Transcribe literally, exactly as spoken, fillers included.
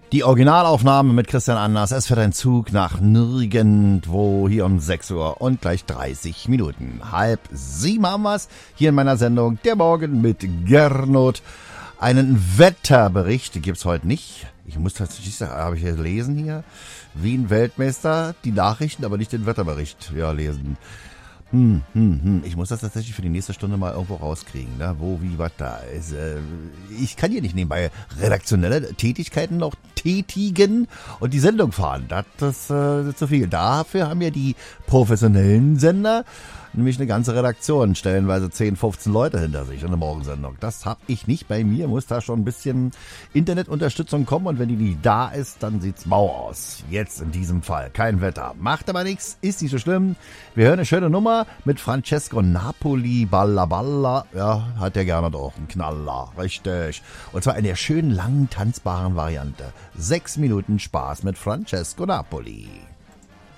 Die Originalaufnahme mit Christian Anders. Es fährt ein Zug nach nirgendwo hier um sechs Uhr und gleich dreißig Minuten. Halb sieben haben wir's hier in meiner Sendung Der Morgen mit Gernot. Einen Wetterbericht gibt's heute nicht. Ich muss tatsächlich sagen, habe ich gelesen hier, Wien Weltmeister, die Nachrichten, aber nicht den Wetterbericht ja, lesen. Hm, hm, hm. Ich muss das tatsächlich für die nächste Stunde mal irgendwo rauskriegen, ne? Wo, wie, was da ist. Äh, ich kann hier nicht nebenbei redaktionelle Tätigkeiten noch tätigen und die Sendung fahren. Das ist äh, zu viel. Dafür haben ja die professionellen Sender nämlich eine ganze Redaktion, stellenweise zehn, fünfzehn Leute hinter sich in der Morgensendung. Das habe ich nicht bei mir, muss da schon ein bisschen Internetunterstützung kommen und wenn die nicht da ist, dann sieht's mau aus. Jetzt in diesem Fall kein Wetter. Macht aber nichts, ist nicht so schlimm. Wir hören eine schöne Nummer mit Francesco Napoli, Balla Balla. Ja, hat der gerne doch einen Knaller, richtig. Und zwar in der schönen, langen, tanzbaren Variante. Sechs Minuten Spaß mit Francesco Napoli.